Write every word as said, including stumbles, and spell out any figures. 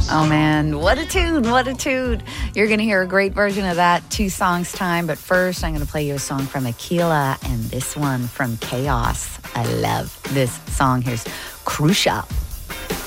Oh man, what a tune, what a tune. You're going to hear a great version of that, two songs time. But first, I'm going to play you a song from Aquila and this one from Chaos. I love this song. Here's Crucial.